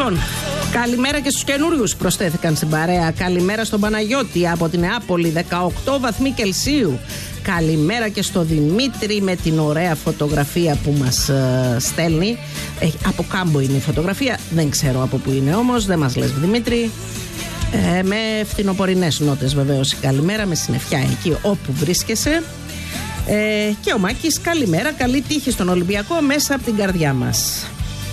Λοιπόν, καλημέρα και στους καινούριους προσθέθηκαν στην παρέα. Καλημέρα στον Παναγιώτη από την Νεάπολη, 18 βαθμοί Κελσίου. Καλημέρα και στο Δημήτρη με την ωραία φωτογραφία που μας στέλνει. Από Κάμπο είναι η φωτογραφία, δεν ξέρω από πού είναι όμως, δεν μας λες Δημήτρη. Με φθινοπορεινές νότες βεβαίως η καλημέρα, με συννεφιά εκεί όπου βρίσκεσαι. Και ο Μάκης, καλημέρα, καλή τύχη στον Ολυμπιακό μέσα από την καρδιά μας.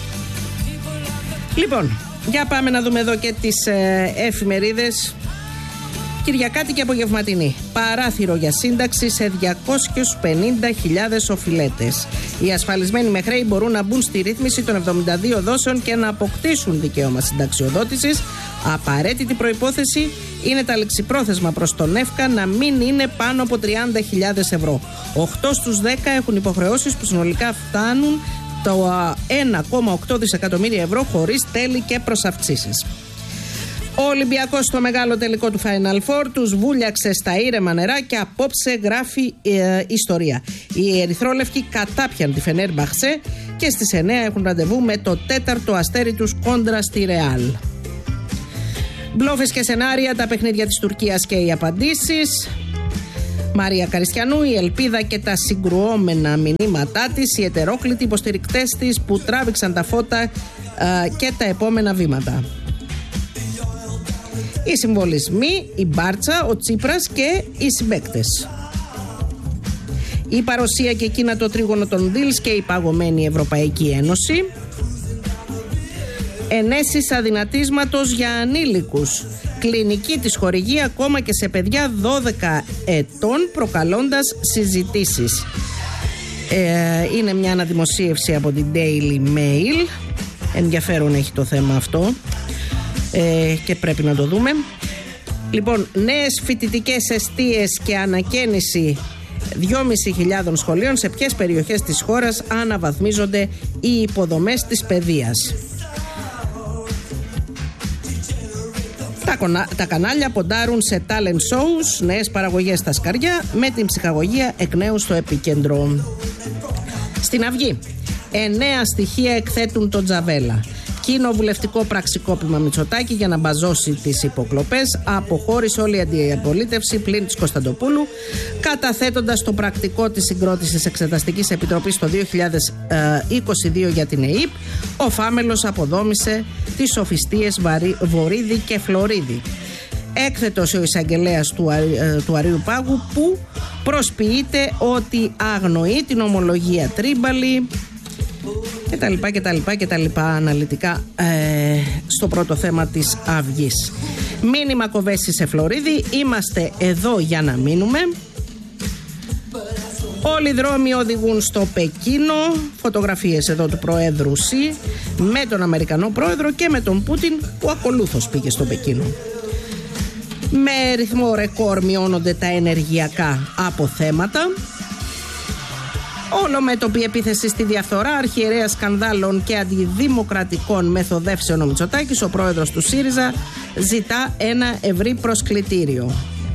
Λοιπόν, για πάμε να δούμε εδώ και τις εφημερίδες. Κυριακάτη και απογευματινή. Παράθυρο για σύνταξη σε 250.000 οφειλέτες. Οι ασφαλισμένοι με χρέη μπορούν να μπουν στη ρύθμιση των 72 δόσεων και να αποκτήσουν δικαίωμα συνταξιοδότησης. Απαραίτητη προϋπόθεση είναι τα ληξιπρόθεσμα προς τον ΕΦΚΑ να μην είναι πάνω από 30.000 ευρώ. 8 στους 10 έχουν υποχρεώσεις που συνολικά φτάνουν το 1,8 δισεκατομμύρια ευρώ χωρίς τέλη και προσαυξήσεις. Ο Ολυμπιακός στο μεγάλο τελικό του Final Four τους βούλιαξε στα ήρεμα νερά και απόψε γράφει ιστορία. Οι ερυθρόλευκοι κατάπιαν τη Φενέρμπαχτσε και στις 9 έχουν ραντεβού με το 4ο αστέρι τους κόντρα στη Ρεάλ. Μπλόφες και σενάρια, τα παιχνίδια της Τουρκίας και οι απαντήσεις. Μαρία Καριστιανού, η ελπίδα και τα συγκρουόμενα μηνύματά της, οι ετερόκλητοι υποστηρικτές της που τράβηξαν τα φώτα και τα επόμενα βήματα. Οι συμβολισμοί, η Μπάρτσα, ο Τσίπρας και οι συμπαίκτες. Η παρουσία και εκείνα το τρίγωνο των Δίλς και η παγωμένη Ευρωπαϊκή Ένωση. Ενέσεις αδυνατίσματος για ανήλικους. Κλινική της χορηγεί ακόμα και σε παιδιά 12 ετών, προκαλώντας συζητήσεις. Είναι μια αναδημοσίευση από την Daily Mail. Ενδιαφέρον έχει το θέμα αυτό και πρέπει να το δούμε. Λοιπόν, νέες φοιτητικές εστίες και ανακαίνιση 2.500 σχολείων. Σε ποιες περιοχές της χώρας αναβαθμίζονται οι υποδομές της παιδείας. Τα κανάλια ποντάρουν σε talent shows, νέες παραγωγές στα σκαριά, με την ψυχαγωγία εκ νέου στο επίκεντρο. Στην Αυγή, 9 στοιχεία εκθέτουν τον Τζαβέλα. Κοινοβουλευτικό πραξικόπημα Μητσοτάκη για να μπαζώσει τις υποκλοπές. Αποχώρησε όλη η αντιπολίτευση πλην της Κωνσταντοπούλου, καταθέτοντας το πρακτικό της συγκρότησης Εξεταστικής Επιτροπής το 2022 για την ΕΕΠ. Ο Φάμελος αποδόμησε τις σοφιστίες Βορίδη και Φλωρίδη. Έκθετος ο εισαγγελέας του Αρείου Πάγου, που προσποιείται ότι αγνοεί την ομολογία Τρίμπαλη και τα λοιπά αναλυτικά στο πρώτο θέμα της Αυγής. Μήνυμα Κοβέση σε Φλωρίδη, είμαστε εδώ για να μείνουμε. Όλοι οι δρόμοι οδηγούν στο Πεκίνο. Φωτογραφίες εδώ του Προέδρου Σι με τον Αμερικανό Πρόεδρο και με τον Πούτιν που ακολούθως πήγε στο Πεκίνο. Με ρυθμό ρεκόρ μειώνονται τα ενεργειακά αποθέματα. Ολομέτωπη επίθεση στη διαφθορά, αρχιερέα σκανδάλων και αντιδημοκρατικών μεθοδεύσεων ο Μητσοτάκης, ο πρόεδρος του ΣΥΡΙΖΑ, ζητά ένα ευρύ προσκλητήριο.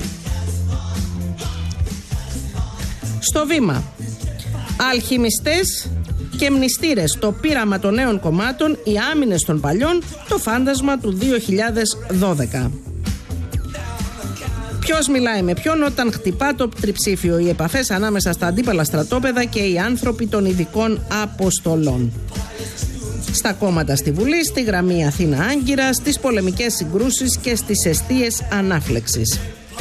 Στο Βήμα, αλχημιστές και μνηστήρες, το πείραμα των νέων κομμάτων, οι άμυνες των παλιών, το φάντασμα του 2012. Ποιος μιλάει με ποιον όταν χτυπά το τριψήφιο, οι επαφές ανάμεσα στα αντίπαλα στρατόπεδα και οι άνθρωποι των ειδικών αποστολών. Στα κόμματα στη Βουλή, στη γραμμή Αθήνα-Άγκυρα, στις πολεμικές συγκρούσεις και στις εστίες ανάφλεξης.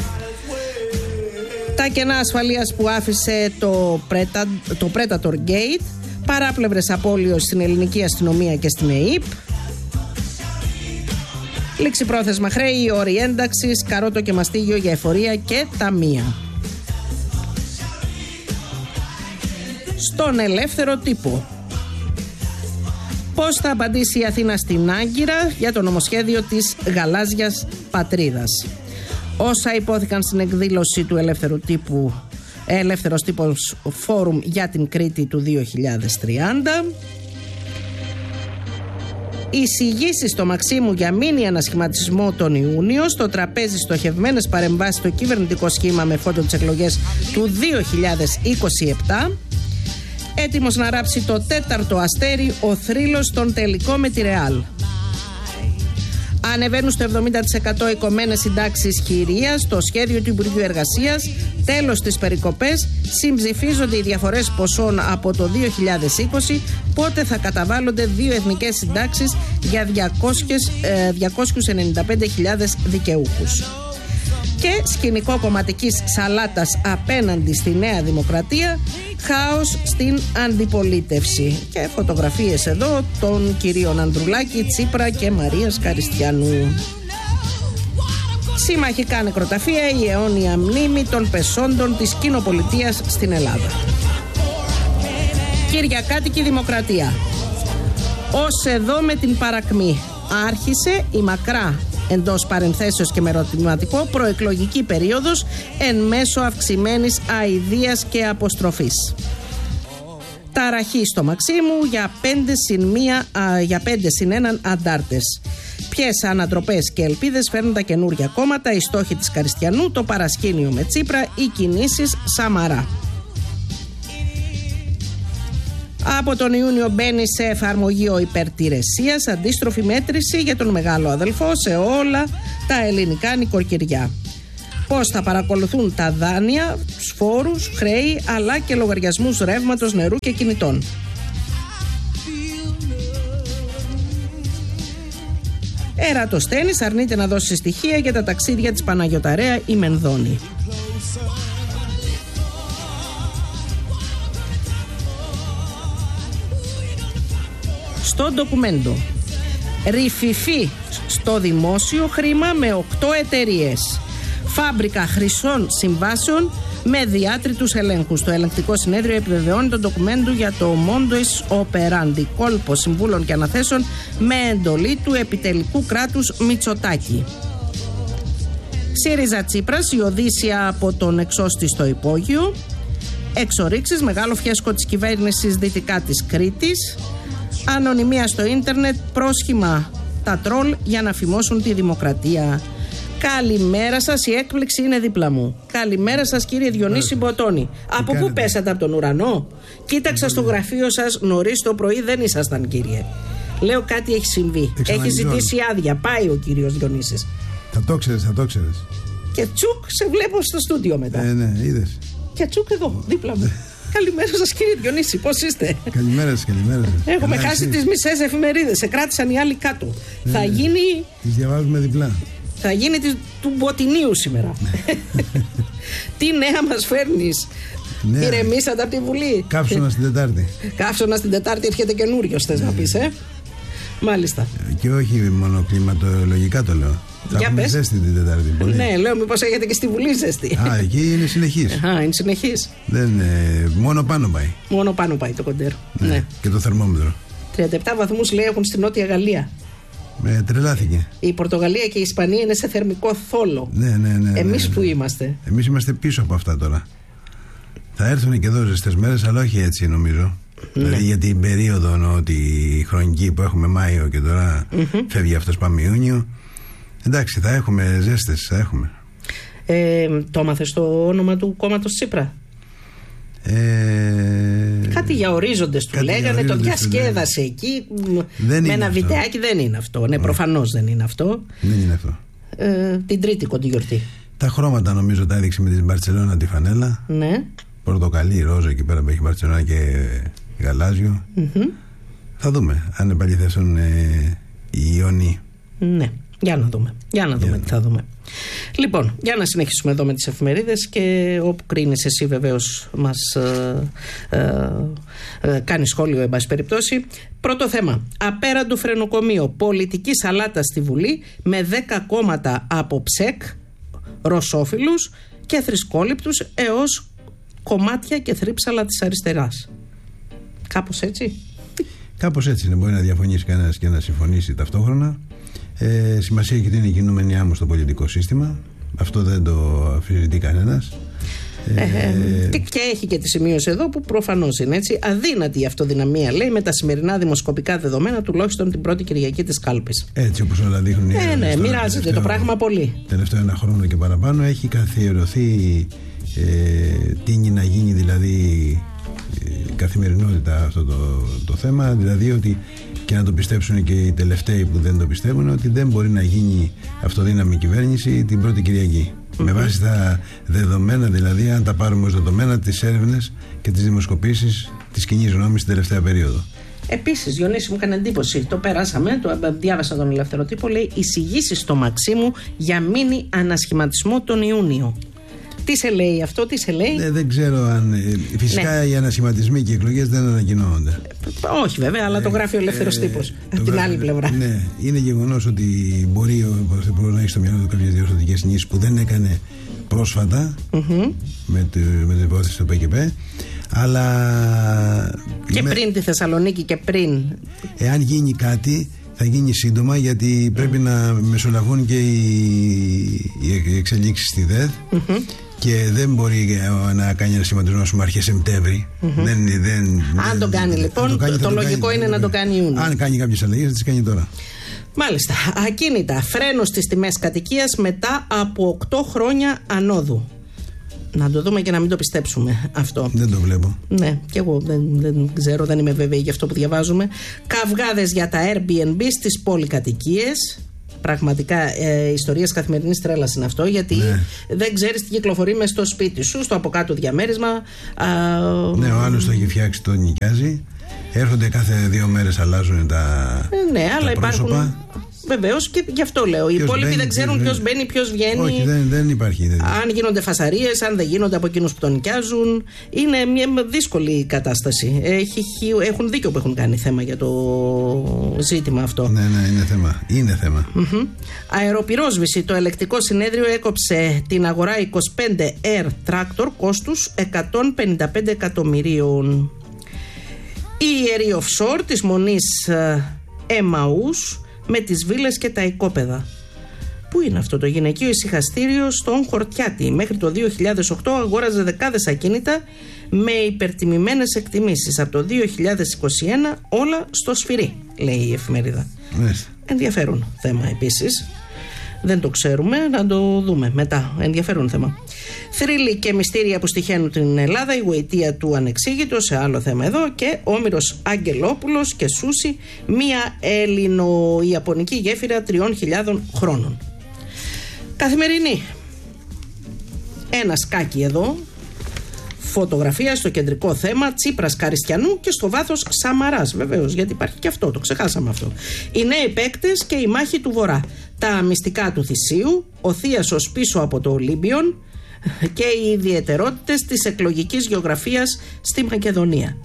Τα κενά ασφαλείας που άφησε το Predator Gate, παράπλευρες απώλειες στην ελληνική αστυνομία και στην ΕΕΠ. Ληξιπρόθεσμα χρέη, όροι ένταξης, καρότο και μαστίγιο για εφορία και ταμεία. Στον ελεύθερο τύπο. Πώς θα απαντήσει η Αθήνα στην Άγκυρα για το νομοσχέδιο της γαλάζιας πατρίδας. Όσα υπόθηκαν στην εκδήλωση του Ελεύθερος Τύπος Φόρουμ για την Κρήτη του 2030. Εισηγήσεις στο Μαξίμου για μίνι ανασχηματισμό τον Ιούνιο. Στο τραπέζι στοχευμένες παρεμβάσεις στο κυβερνητικό σχήμα με φόντο τις εκλογές του 2027. Έτοιμος να ράψει το 4ο αστέρι ο θρύλος στον τελικό με τη Ρεάλ. Ανεβαίνουν στο 70% οι κομμένες συντάξεις χειρίας. Το σχέδιο του Υπουργείου Εργασίας, τέλος στις περικοπές. Συμψηφίζονται οι διαφορές ποσών από το 2020. Πότε θα καταβάλλονται 2 εθνικές συντάξεις για 295.000 δικαιούχους. Και σκηνικό κομματικής σαλάτας απέναντι στη Νέα Δημοκρατία. Χάος στην αντιπολίτευση. Και φωτογραφίες εδώ των κυρίων Ανδρουλάκη, Τσίπρα και Μαρίας Καριστιανού. Συμμαχικά νεκροταφεία, η αιώνια μνήμη των πεσόντων της κοινοπολιτείας στην Ελλάδα. Κυριακάτικη Δημοκρατία. Ως εδώ με την παρακμή. Άρχισε η μακρά, εντός παρενθέσεως και με ερωτηματικό, προεκλογική περίοδος εν μέσω αυξημένης αηδίας και αποστροφής. Ταραχή στο Μαξίμου για 5 συν 1 αντάρτες. Ποιες ανατροπές και ελπίδες φέρνουν τα καινούργια κόμματα, οι στόχοι της Καριστιανού, το παρασκήνιο με Τσίπρα, οι κινήσεις Σαμαρά. Από τον Ιούνιο μπαίνει σε εφαρμογή ο υπερτηρεσίας, αντίστροφη μέτρηση για τον μεγάλο αδελφό σε όλα τα ελληνικά νοικοκυριά. Πώς θα παρακολουθούν τα δάνεια, τους φόρους, χρέη, αλλά και λογαριασμούς ρεύματος, νερού και κινητών. Ερατοσθένης αρνείται να δώσει στοιχεία για τα ταξίδια της Παναγιωταρέα η Μενδώνη. Στο ντοκουμέντο, ρηφιφή στο δημόσιο χρήμα με 8 εταιρείες. Φάμπρικα χρυσών συμβάσεων με διάτριτους ελέγχους. Το ελεγκτικό συνέδριο επιβεβαιώνει το ντοκουμέντο για το modus operandi, κόλπο συμβούλων και αναθέσεων με εντολή του επιτελικού κράτους Μητσοτάκη. ΣΥΡΙΖΑ Τσίπρας, η Οδύσσια από τον εξώστη στο υπόγειο. Εξορίξεις, μεγάλο φιέσκο της κυβέρνησης δυτικά της Κρήτης. Ανωνυμία στο ίντερνετ, πρόσχημα τα τρόλ για να φημώσουν τη δημοκρατία. Καλημέρα σας, η έκπληξη είναι δίπλα μου. Καλημέρα σας κύριε Διονύση Μποτώνη. Από πού πέσατε, από τον ουρανό? Κοίταξα στο γραφείο σας νωρίς το πρωί, δεν ήσασταν κύριε. Λέω κάτι έχει συμβεί. Έχει ζητήσει άδεια, πάει ο κύριος Διονύσης. Θα το ξέρεις. Και τσουκ σε βλέπω στο στούντιο μετά. Ναι, είδες. Και τσουκ εδώ, δίπλα μου. Καλημέρα σας κύριε Διονύση, πώς είστε? Καλημέρα σας. Έχουμε χάσει τις μισές εφημερίδες, σε κράτησαν οι άλλοι κάτω. Θα γίνει... Τις διαβάζουμε διπλά. Θα γίνει του Μποτινίου σήμερα. Τι νέα μας φέρνεις? Ηρεμήσατε από τη Βουλή? Καύσωνα στην Τετάρτη. Καύσωνα στην Τετάρτη, έρχεται καινούριος, θες να πεις, Μάλιστα. Και όχι μόνο κλιματολογικά το λέω. Θα έχουμε ζέστη την Τετάρτη. Πολύ. Ναι, λέω μήπως έχετε και στη Βουλή ζέστη. Εκεί είναι συνεχής. Είναι συνεχής. Μόνο πάνω πάει. Μόνο πάνω πάει το κοντέρ. Ναι. Και το θερμόμετρο. 37 βαθμούς λέει έχουν στη Νότια Γαλλία. Τρελάθηκε. Η Πορτογαλία και η Ισπανία είναι σε θερμικό θόλο. Ναι. Εμείς που είμαστε? Εμείς είμαστε πίσω από αυτά τώρα. Θα έρθουν και εδώ ζεστές μέρες, αλλά όχι έτσι νομίζω. Δηλαδή για την περίοδο τη χρονική που έχουμε Μάιο και τώρα φεύγει αυτός, πάμε Ιούνιο. Εντάξει, θα έχουμε ζέστες, θα έχουμε. Το έμαθες το όνομα του κόμματος Τσίπρα? Κάτι για ορίζοντες του λέγανε, το διασκέδασε εκεί με ένα βιντεάκι. Δεν είναι αυτό. Ναι, προφανώς δεν είναι αυτό. Δεν είναι αυτό. Την Τρίτη κοντή γιορτή. Τα χρώματα νομίζω τα έδειξε με την Μπαρτσελώνα τη φανέλα. Ναι. Πορτοκαλί, ρόζα εκεί πέρα που έχει Μπαρτσελώνα και γαλάζιο. Θα δούμε αν επαληθεύσουν οι Ιωνοί. Ναι. Για να δούμε τι θα δούμε. Λοιπόν, για να συνεχίσουμε εδώ με τις εφημερίδες και όπου κρίνεις εσύ βεβαίως μας κάνει σχόλιο εν πάση περιπτώσει. Πρώτο θέμα, απέραντο φρενοκομείο, πολιτική σαλάτα στη Βουλή με 10 κόμματα από ψεκ, ρωσόφιλους και θρησκόληπτους έως κομμάτια και θρύψαλα της αριστεράς. Κάπως έτσι. Κάπως έτσι είναι, μπορεί να διαφωνήσει κανένας και να συμφωνήσει ταυτόχρονα. Σημασία έχει ότι είναι η κινούμενη άμμο στο πολιτικό σύστημα. Αυτό δεν το αφισβητεί κανένας. Και έχει και τη σημείωση εδώ που προφανώς είναι έτσι. Αδύνατη η αυτοδυναμία, λέει, με τα σημερινά δημοσκοπικά δεδομένα, τουλάχιστον την πρώτη Κυριακή της κάλπης. Έτσι όπως όλα δείχνουν. Μοιράζεται το πράγμα πολύ. Τελευταίο ένα χρόνο και παραπάνω έχει καθιερωθεί τίνει να γίνει δηλαδή καθημερινότητα αυτό το θέμα, δηλαδή ότι, και να το πιστέψουν και οι τελευταίοι που δεν το πιστεύουν, ότι δεν μπορεί να γίνει αυτοδύναμη κυβέρνηση την πρώτη Κυριακή. Με βάση τα δεδομένα, δηλαδή, αν τα πάρουμε ως δεδομένα, τις έρευνες και τις δημοσκοπήσεις της κοινής γνώμης την τελευταία περίοδο. Επίσης, Διονύση, μου έκανε εντύπωση. Το περάσαμε, το διάβασα τον Ελεύθερο Τύπο. Λέει εισηγήσεις στο Μαξίμου για μίνι ανασχηματισμό τον Ιούνιο. Τι σε λέει αυτό, τι σε λέει? Δεν ξέρω αν. Φυσικά οι ανασχηματισμοί και οι εκλογές δεν ανακοινώνονται. Όχι, βέβαια, αλλά το γράφει ο Ελεύθερος Τύπος. Από την άλλη πλευρά. Ναι, είναι γεγονός ότι μπορεί ο Πρωθυπουργός να έχει στο μυαλό του κάποιες διορθωτικές κινήσεις που δεν έκανε πρόσφατα με την υπόθεση του ΠΚΠ. Αλλά. Και πριν τη Θεσσαλονίκη και πριν. Εάν γίνει κάτι, θα γίνει σύντομα, γιατί πρέπει να μεσολαβούν και οι εξελίξεις στη ΔΕΔ. Και δεν μπορεί να κάνει ένα σχηματισμό αρχές Σεπτέμβρη. Αν το κάνει λοιπόν, το λογικό είναι να το κάνει Ιούνιο. Αν κάνει κάποιες αλλαγές, θα τις κάνει τώρα. Μάλιστα. Ακίνητα. Φρένο στις τιμές κατοικίας μετά από 8 χρόνια ανόδου. Να το δούμε και να μην το πιστέψουμε αυτό. Δεν το βλέπω. Ναι, και εγώ δεν ξέρω, δεν είμαι βέβαιη για αυτό που διαβάζουμε. Καυγάδες για τα Airbnb στις πολυκατοικίες. Πραγματικά ιστορίες καθημερινής τρέλας είναι αυτό, γιατί δεν ξέρεις τι κυκλοφορεί μες στο σπίτι σου, στο από κάτω διαμέρισμα. Ναι, ο άλλος το έχει φτιάξει, το νοικιάζει. Έρχονται κάθε 2 μέρες, αλλάζουν τα αλλά πρόσωπα. Υπάρχουν. Βεβαίως, και γι' αυτό λέω. Οι υπόλοιποι δεν ξέρουν ποιος μπαίνει, ποιος βγαίνει. Όχι, δεν υπάρχει. Αν γίνονται φασαρίες, αν δεν γίνονται από εκείνους που τον νοικιάζουν. Είναι μια δύσκολη κατάσταση. Έχουν δίκιο που έχουν κάνει θέμα για το ζήτημα αυτό. Ναι, είναι θέμα. Αεροπυρόσβηση. Το ελεκτικό συνέδριο έκοψε την αγορά 25 Air Tractor κόστους 155 εκατομμυρίων. Η ιερή offshore της μονής Εμαούς με τις βίλες και τα οικόπεδα. Πού είναι αυτό το γυναικείο ησυχαστήριο? Στον Χορτιάτη. Μέχρι το 2008 αγόραζε δεκάδες ακίνητα με υπερτιμημένες εκτιμήσεις. Από το 2021 όλα στο σφυρί, λέει η εφημερίδα. Ενδιαφέρον θέμα επίσης. Δεν το ξέρουμε, να το δούμε μετά. Ενδιαφέρον θέμα. Θρύλοι και μυστήρια που στοιχαίνουν την Ελλάδα, η γοητεία του ανεξήγητο, σε άλλο θέμα εδώ, και Όμηρος Αγγελόπουλος και Σούση, μία Έλληνο-Ιαπωνική γέφυρα 3.000 χρόνων. Καθημερινή. Ένα σκάκι εδώ. Φωτογραφία στο κεντρικό θέμα, Τσίπρας Καριστιανού και στο βάθος Σαμαράς, βεβαίως, γιατί υπάρχει και αυτό, το ξεχάσαμε αυτό. Οι νέοι παίκτες και η μάχη του Βορρά. Τα μυστικά του Θησίου, ο Θίασος πίσω από το Ολύμπιον και οι ιδιαιτερότητες της εκλογικής γεωγραφίας στη Μακεδονία.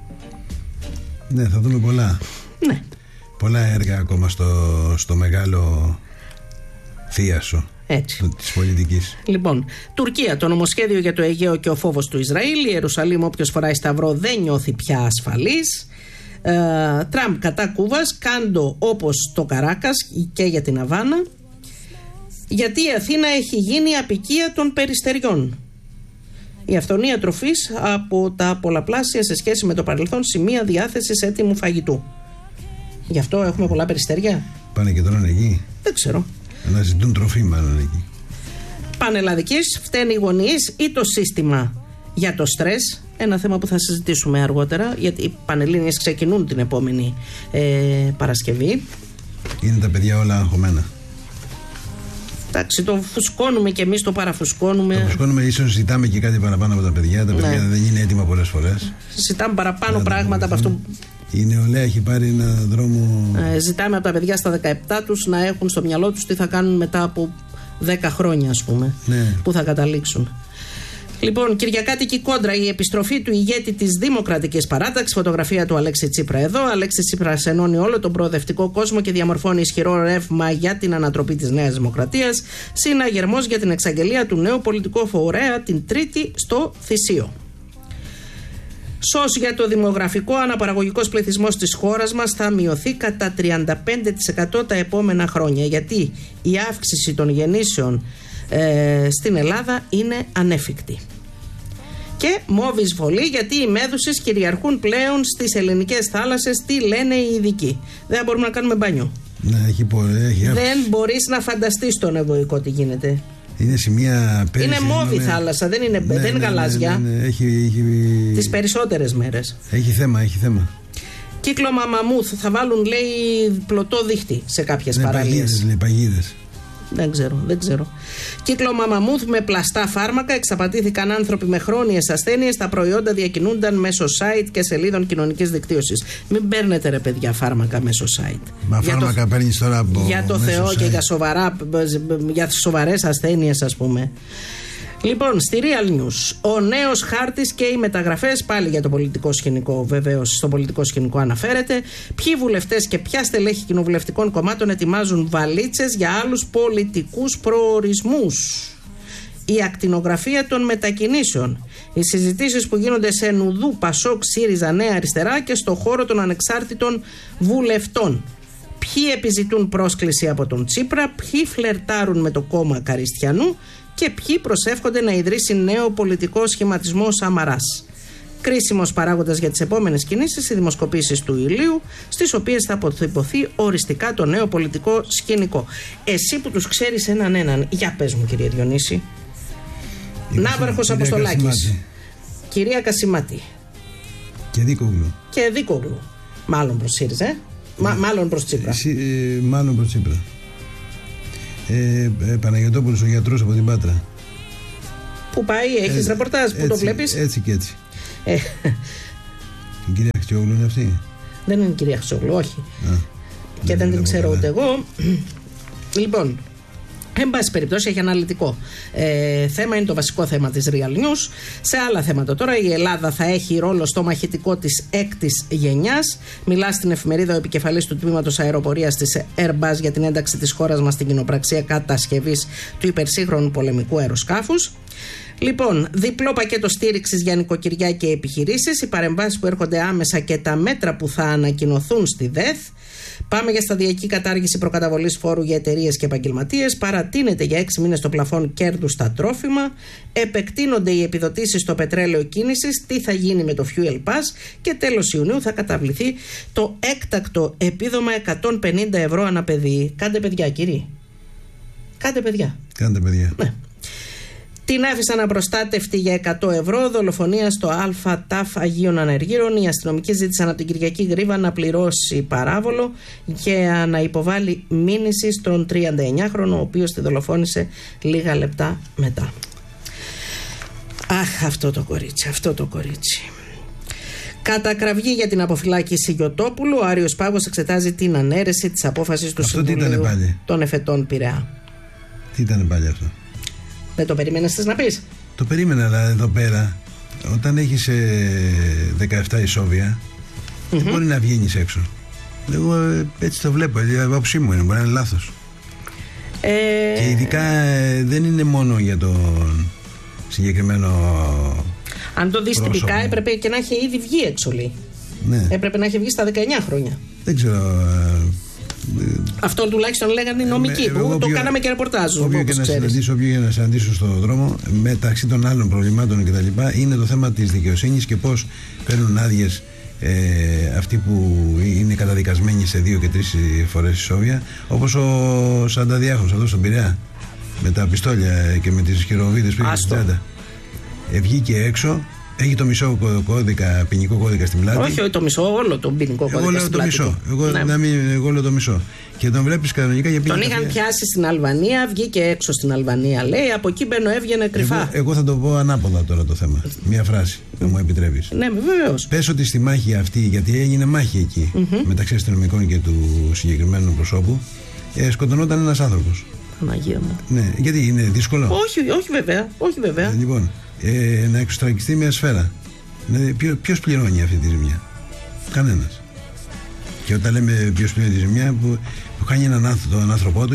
Ναι, θα δούμε πολλά. Ναι. Πολλά έργα ακόμα στο μεγάλο Θίασο. Έτσι. Της πολιτικής. Λοιπόν, Τουρκία, το νομοσχέδιο για το Αιγαίο και ο φόβος του Ισραήλ. Η Ιερουσαλήμ, όποιος φοράει σταυρό δεν νιώθει πια ασφαλής. Τραμπ κατά Κούβας, Κάντο όπως το Καράκας και για την Αβάνα. Γιατί η Αθήνα έχει γίνει απικία των περιστεριών. Η αυθονία τροφής από τα πολλαπλάσια σε σχέση με το παρελθόν σημεία διάθεσης έτοιμου φαγητού. Γι' αυτό έχουμε πολλά περιστεριά. Πάνε και τρώνε εκεί. Δεν ξέρω. Να ζητούν τροφή μάλλον εκεί. Πανελλαδικής, φταίνει οι γονείς ή το σύστημα για το στρες? Ένα θέμα που θα συζητήσουμε αργότερα, γιατί οι Πανελλήνιες ξεκινούν την επόμενη Παρασκευή. Είναι τα παιδιά όλα αγχωμένα. Εντάξει, το φουσκώνουμε και εμείς το παραφουσκώνουμε. Το φουσκώνουμε, ίσως ζητάμε και κάτι παραπάνω από τα παιδιά. Τα παιδιά δεν είναι έτοιμα πολλές φορές. Ζητάμε παραπάνω πράγματα από αυτό. Η νεολαία έχει πάρει ένα δρόμο. Ζητάμε από τα παιδιά στα 17 τους να έχουν στο μυαλό τους τι θα κάνουν μετά από 10 χρόνια, ας πούμε. Ναι. Πού θα καταλήξουν. Λοιπόν, Κυριακάτικη κόντρα, η επιστροφή του ηγέτη της Δημοκρατικής Παράταξης. Φωτογραφία του Αλέξη Τσίπρα εδώ. Αλέξη Τσίπρας ενώνει όλο τον προοδευτικό κόσμο και διαμορφώνει ισχυρό ρεύμα για την ανατροπή της Νέας Δημοκρατίας. Συναγερμός για την εξαγγελία του νέου πολιτικού φορέα την Τρίτη στο Θησίο. ΣΟΣ για το δημογραφικό, αναπαραγωγικός πληθυσμός της χώρας μας θα μειωθεί κατά 35% τα επόμενα χρόνια, γιατί η αύξηση των γεννήσεων στην Ελλάδα είναι ανέφικτη. Και μόβ εισβολή, γιατί οι μέδουσες κυριαρχούν πλέον στις ελληνικές θάλασσες. Τι λένε οι ειδικοί? Δεν μπορούμε να κάνουμε μπάνιο. Ναι, έχει δεν μπορείς να φανταστείς τον ευωικό τι γίνεται. Είναι σημεία πέρυσι. Είναι μόβη θάλασσα, δεν είναι γαλάζια. Έχει... Τις περισσότερες μέρες. Έχει θέμα. Κύκλωμα μαμούθ. Θα βάλουν, λέει, πλωτό δίχτυ σε κάποιες παραλίες. Παγίδες. Δεν ξέρω. Κύκλωμα μαμούθ με πλαστά φάρμακα. Εξαπατήθηκαν άνθρωποι με χρόνιες ασθένειες. Τα προϊόντα διακινούνταν μέσω site και σελίδων κοινωνικής δικτύωσης. Μην παίρνετε, ρε παιδιά, φάρμακα μέσω site. Μα φάρμακα παίρνεις τώρα από. Για το Θεό και για σοβαρές ασθένειες, ας πούμε. Λοιπόν, στη Real News, ο νέος χάρτης και οι μεταγραφές, πάλι για το πολιτικό σκηνικό, βεβαίως στο πολιτικό σκηνικό αναφέρεται. Ποιοι βουλευτές και ποια στελέχη κοινοβουλευτικών κομμάτων ετοιμάζουν βαλίτσες για άλλους πολιτικούς προορισμούς. Η ακτινογραφία των μετακινήσεων. Οι συζητήσεις που γίνονται σε Νουδού, Πασόκ, ΣΥΡΙΖΑ, Νέα Αριστερά και στο χώρο των ανεξάρτητων βουλευτών. Ποιοι επιζητούν πρόσκληση από τον Τσίπρα, ποιοι φλερτάρουν με το κόμμα Καριστιανού και ποιοι προσεύχονται να ιδρύσει νέο πολιτικό σχηματισμό Σαμαράς. Κρίσιμος παράγοντας για τις επόμενες κινήσεις οι δημοσκοπήσεις του Ηλίου, στις οποίες θα αποτυπωθεί οριστικά το νέο πολιτικό σκηνικό. Εσύ που τους ξέρεις έναν, για πες μου, κύριε Διονύση. Ναύαρχος Αποστολάκης, κυρία Κασιμάτη και Δίκογλου. Μάλλον προς ΣΥΡΙΖΑ, μάλλον προς Τσίπρα. Μάλλον προς Τσίπρα. Παναγιωτόπουλος, ο γιατρός από την Πάτρα. Που πάει, έχεις ρεπορτάζ, που το βλέπεις. Έτσι και έτσι. Η κυρία Χρυσόγλου είναι αυτή? Δεν είναι η κυρία Χρυσόγλου, όχι. Και δεν την ξέρω ούτε εγώ. Λοιπόν, εν πάση περιπτώσει έχει αναλυτικό θέμα, είναι το βασικό θέμα της Real News. Σε άλλα θέματα τώρα, η Ελλάδα θα έχει ρόλο στο μαχητικό της 6ης γενιάς. Μιλά στην εφημερίδα ο επικεφαλής του τμήματος αεροπορίας της Airbus για την ένταξη της χώρας μας στην κοινοπραξία κατασκευής του υπερσύγχρονου πολεμικού αεροσκάφους. Λοιπόν, διπλό πακέτο στήριξης για νοικοκυριά και επιχειρήσεις, οι παρεμβάσεις που έρχονται άμεσα και τα μέτρα που θα ανακοινωθούν στη ΔΕΘ. Πάμε για σταδιακή κατάργηση προκαταβολής φόρου για εταιρείες και επαγγελματίες. Παρατείνεται για 6 μήνες το πλαφόν κέρδους στα τρόφιμα. Επεκτείνονται οι επιδοτήσεις στο πετρέλαιο κίνησης. Τι θα γίνει με το Fuel Pass. Και τέλος Ιουνίου θα καταβληθεί το έκτακτο επίδομα 150 ευρώ ανά παιδί. Κάντε παιδιά, κύριοι. Κάντε παιδιά. Ναι. Την άφησαν απροστάτευτη για 100 ευρώ. Δολοφονία στο ΑΤΑΦ Αγίων Ανεργύρων. Οι αστυνομικοί ζήτησαν από την Κυριακή Γρήβα να πληρώσει παράβολο και να υποβάλει μήνυση στον 39χρονο, ο οποίος τη δολοφόνησε λίγα λεπτά μετά. Αχ, αυτό το κορίτσι. Κατακραυγή για την αποφυλάκηση Γιωτόπουλου. Ο Άριος Πάγος εξετάζει την ανέρεση της απόφασης του Συμβουλίου των Εφετών Πειραιά. Τι ήταν πάλι αυτό? Δεν το περίμενες θες να πεις? Το περίμενα, αλλά εδώ πέρα όταν έχεις 17 ισόβια δεν μπορεί να βγαίνεις έξω. Εγώ έτσι το βλέπω, η άποψή μου είναι, μπορεί να είναι λάθος. Και ειδικά δεν είναι μόνο για τον συγκεκριμένο. Αν το δεις τυπικά έπρεπε και να έχει ήδη βγει έξω, λέει. Ναι. Έπρεπε να έχει βγει στα 19 χρόνια. Δεν ξέρω. Αυτό τουλάχιστον λέγανε οι νομικοί που το κάναμε και ρεπορτάζ. Όποιο και να συναντήσω στον δρόμο, μεταξύ των άλλων προβλημάτων κτλ., είναι το θέμα της δικαιοσύνης και πώς παίρνουν άδειες αυτοί που είναι καταδικασμένοι σε 2 και 3 φορές ισόβια, όπως ο Σανταδιάχος εδώ στον Πειραιά με τα πιστόλια και με τις χειροβίδες που είχε στην τσάντα. Βγήκε έξω. Έχει το μισό ποινικό κώδικα στην πλάτη. Όχι το μισό, όλο το ποινικό κώδικα στην πλάτη. Εγώ λέω το μισό. Και τον βλέπεις κανονικά για τον είχαν πιάσει στην Αλβανία, βγήκε έξω στην Αλβανία, λέει. Από εκεί έβγαινε κρυφά. Εγώ θα το πω ανάποδα τώρα το θέμα. Μία φράση, αν μου επιτρέπεις. Ναι, βεβαίως. Πες ότι στη μάχη αυτή, γιατί έγινε μάχη εκεί μεταξύ αστυνομικών και του συγκεκριμένου προσώπου, σκοτωνόταν ένας άνθρωπος. Παναγία μου. Ναι, γιατί είναι δύσκολο. Όχι βέβαια. Λοιπόν. Να εξωστρακιστεί μια σφαίρα. Ποιος πληρώνει αυτή τη ζημιά? Κανένας. Και όταν λέμε ποιος πληρώνει τη ζημιά, που χάνει τον άνθρωπό του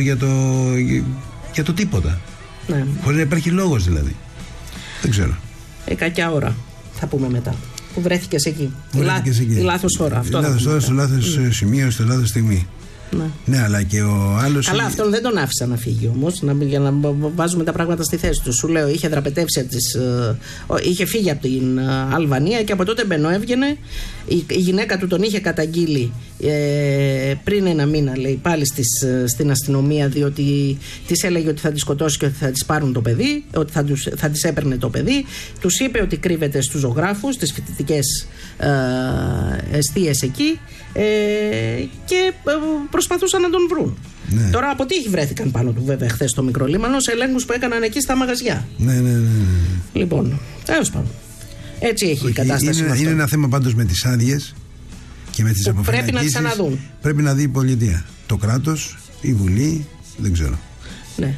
για το τίποτα. Ναι. Χωρίς να υπάρχει λόγος δηλαδή. Δεν ξέρω. Κακιά ώρα θα πούμε μετά. Που βρέθηκες εκεί. Η λάθος ώρα. Λάθος ώρα, στο λάθος σημείο, στο λάθος στιγμή. Ναι, αλλά και ο άλλος. Καλά, αυτόν δεν τον άφησα να φύγει όμως, για να βάζουμε τα πράγματα στη θέση του. Σου λέω, είχε δραπετεύσει είχε φύγει από την Αλβανία και από τότε έβγαινε. Η γυναίκα του τον είχε καταγγείλει πριν ένα μήνα, λέει, πάλι στην αστυνομία, διότι της έλεγε ότι θα τη σκοτώσει και ότι θα της πάρουν το παιδί, ότι θα της έπαιρνε το παιδί. Τους είπε ότι κρύβεται στους ζωγράφους, στις φοιτητικές εστίες εκεί, και προσπαθούσαν να τον βρουν. Ναι. Τώρα από τύχη βρέθηκαν πάνω του, βέβαια, χθες στο Μικρολίμανο, σε ελέγχους που έκαναν εκεί στα μαγαζιά. Ναι. Λοιπόν, τέλος πάντων. Έτσι έχει η κατάσταση. Είναι ένα θέμα πάντως με τις άδειες και με τις αποφυλακίσεις. Πρέπει να ξαναδούν. Πρέπει να δει η πολιτεία. Το κράτος, η Βουλή, δεν ξέρω. Ναι.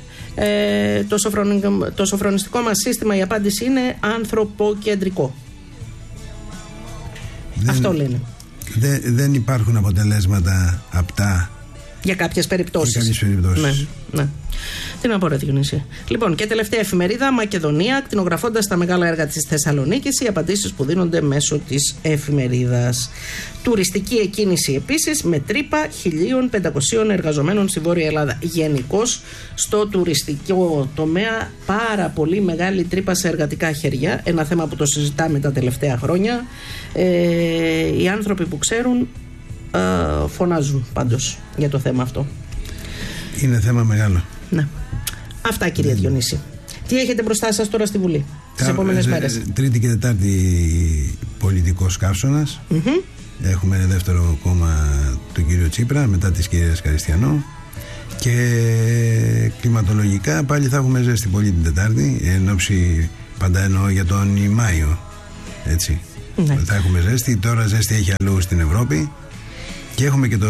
Το σοφρονιστικό μας σύστημα, η απάντηση είναι ανθρωποκεντρικό. Αυτό λένε. Δεν υπάρχουν αποτελέσματα απτά για κάποιες περιπτώσεις. Ναι. Τι να πω, ρε Διονύση. Λοιπόν, και τελευταία εφημερίδα, Μακεδονία, κτηνογραφώντας τα μεγάλα έργα της Θεσσαλονίκης, οι απαντήσεις που δίνονται μέσω της εφημερίδας. Τουριστική εκκίνηση επίσης, με τρύπα 1.500 εργαζομένων στη Βόρεια Ελλάδα. Γενικώς στο τουριστικό τομέα, πάρα πολύ μεγάλη τρύπα σε εργατικά χέρια. Ένα θέμα που το συζητάμε τα τελευταία χρόνια. Οι άνθρωποι που ξέρουν φωνάζουν πάντως για το θέμα αυτό. Είναι θέμα μεγάλο. Ναι. Αυτά, κυρία Διονύση. Τι έχετε μπροστά σας τώρα στη Βουλή τις επόμενες μέρες? Τρίτη και Τετάρτη πολιτικός καύσωνας. Έχουμε ένα δεύτερο κόμμα, τον κύριο Τσίπρα, μετά της κυρίας Καριστιανό. Και κλιματολογικά πάλι θα έχουμε ζέστη πολύ την Τετάρτη. Εν όψη, πάντα εννοώ για τον Μάιο. Έτσι. Ναι. Θα έχουμε ζέστη. Τώρα ζέστη έχει αλλού στην Ευρώπη. Και έχουμε και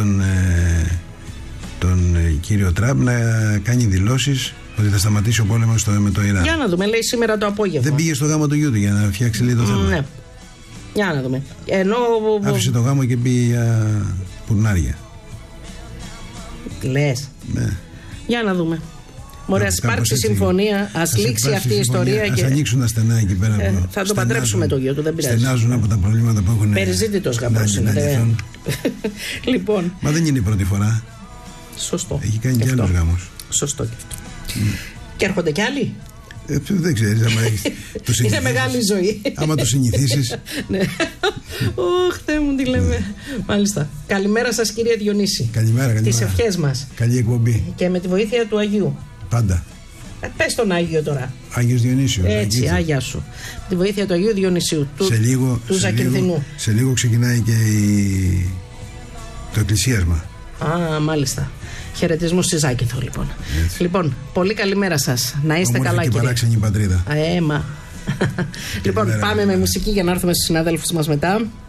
τον κύριο Τραμπ να κάνει δηλώσεις ότι θα σταματήσει ο πόλεμος με το Ιράν. Για να δούμε, λέει σήμερα το απόγευμα. Δεν πήγε στο γάμο του γιού του για να φτιάξει λίγο το θέμα. Ναι. Για να δούμε. Άφησε το γάμο και πήγε για πουρνάρια. Λες. Ναι. Για να δούμε. Μωρέ, ας υπάρξει συμφωνία, ας λήξει αυτή η ιστορία. Ας ανοίξουν τα στενά εκεί πέρα. Θα το παντρέψουμε το γιο του, δεν πειράζει. Στενάζουν από τα προβλήματα που έχουν. Περιζήτητος γαμπρός είναι. Λοιπόν. Μα δεν είναι η πρώτη φορά. Σωστό. Έχει κάνει και άλλους γάμους. Σωστό και αυτό. Και έρχονται κι άλλοι. Δεν ξέρεις, άμα είναι μεγάλη ζωή. Άμα το συνηθίσεις. Ναι. Ωχ, Θεέ μου, τι λέμε. Μάλιστα. Καλημέρα σας, κυρία Διονύση. Καλημέρα. Τις ευχές μας. Καλή εκπομπή. Και με τη βοήθεια του Αγίου. Πάντα. Πες τον Άγιο τώρα. Άγιος Διονύσιο. Έτσι, Άγια σου. Τη βοήθεια του Αγίου Διονυσίου. Του Ζακυνθινού. Σε λίγο ξεκινάει και το εκκλησίασμα. Α, μάλιστα. Χαιρετισμούς στη Ζάκυνθο, λοιπόν. Έτσι. Λοιπόν, πολύ καλημέρα σας. Να είστε καλά, κύριε. Και παράξενη πατρίδα. Λοιπόν, πάμε με μουσική για να έρθουμε στους συναδέλφους μας μετά.